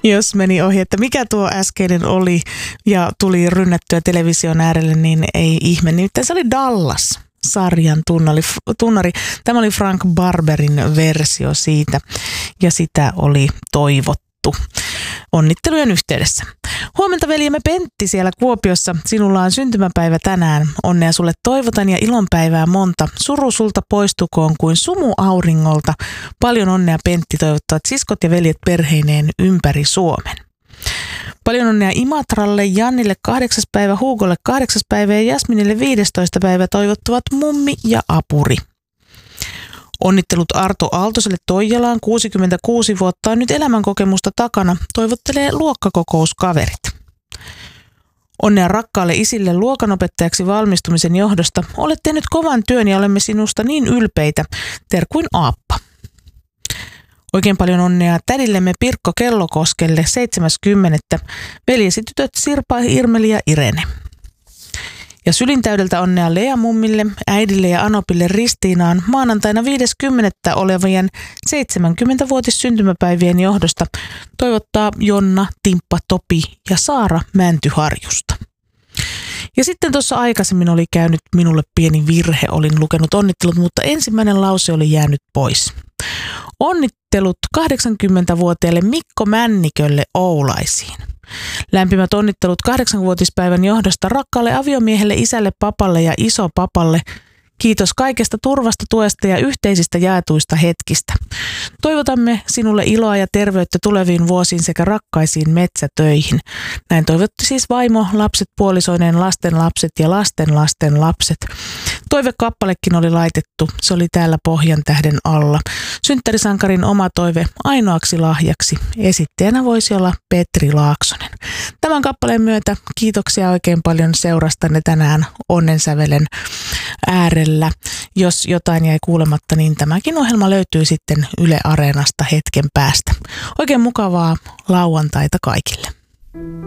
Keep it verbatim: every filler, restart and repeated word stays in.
Jos meni ohi, että mikä tuo äskeinen oli ja tuli rynnättyä television äärelle, niin ei ihme. Nimittäin se oli Dallas. Sarjan tunnari, tunnari. Tämä oli Frank Barberin versio siitä ja sitä oli toivottu onnittelujen yhteydessä. Huomenta veljemme Pentti siellä Kuopiossa. Sinulla on syntymäpäivä tänään. Onnea sulle toivotan ja ilonpäivää monta. Suru sulta poistukoon kuin sumu auringolta. Paljon onnea Pentti toivottavat siskot ja veljet perheineen ympäri Suomen. Paljon onnea Imatralle, Jannille kahdeksas päivä, Huugolle kahdeksas päivä ja Jasminille viidestoista päivä toivottavat mummi ja apuri. Onnittelut Arto Aaltoselle Toijalaan, kuusikymmentäkuusi vuotta on nyt elämänkokemusta takana, toivottelee luokkakokouskaverit. Onnea rakkaalle isille luokanopettajaksi valmistumisen johdosta. Olet tehnyt kovan työn ja olemme sinusta niin ylpeitä. Terkuin Aappa. Oikein paljon onnea tädillemme Pirkko Kellokoskelle seitsemäs kymmenettä veljesi tytöt Sirpa, Irmeli ja Irene. Ja sylintäydeltä onnea Lea mummille, äidille ja Anopille Ristiinaan maanantaina viides kymmenettä olevien seitsemänkymmenvuotis syntymäpäivien johdosta toivottaa Jonna, Timppa, Topi ja Saara Mäntyharjusta. Ja sitten tuossa aikaisemmin oli käynyt minulle pieni virhe, olin lukenut onnittelut, mutta ensimmäinen lause oli jäänyt pois. Onnittelut kahdeksankymmenvuotiaalle Mikko Männikölle Oulaisiin. Lämpimät onnittelut kahdeksanvuotispäivän johdosta rakkaalle aviomiehelle, isälle, papalle ja isopapalle. Kiitos kaikesta turvasta, tuesta ja yhteisistä jaetuista hetkistä. Toivotamme sinulle iloa ja terveyttä tuleviin vuosiin sekä rakkaisiin metsätöihin. Näin toivotti siis vaimo, lapset, puolisoineen, lasten lapset ja lasten lasten lapset. Toivekappalekin oli laitettu, se oli täällä Pohjan tähden alla. Synttärisankarin oma toive ainoaksi lahjaksi. Esittäjänä voisi olla Petri Laaksonen. Tämän kappaleen myötä kiitoksia oikein paljon seurastanne tänään Onnensävelen äärellä. Jos jotain jäi kuulematta, niin tämäkin ohjelma löytyy sitten Yle Areenasta hetken päästä. Oikein mukavaa lauantaita kaikille.